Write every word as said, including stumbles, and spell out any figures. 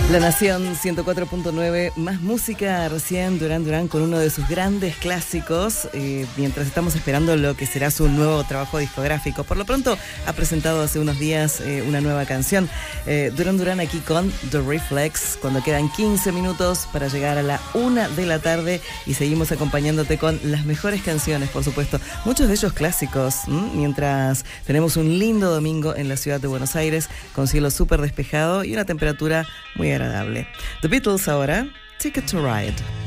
La Nación ciento cuatro punto nueve, más música recién, Duran Duran con uno de sus grandes clásicos, eh, mientras estamos esperando lo que será su nuevo trabajo discográfico. Por lo pronto ha presentado hace unos días eh, una nueva canción, eh, Duran Duran aquí con The Reflex, cuando quedan quince minutos para llegar a la una de la tarde y seguimos acompañándote con las mejores canciones, por supuesto, muchos de ellos clásicos, ¿m? Mientras tenemos un lindo domingo en la ciudad de Buenos Aires, con cielo súper despejado y una temperatura muy agradable. The Beatles ahora, Ticket to Ride.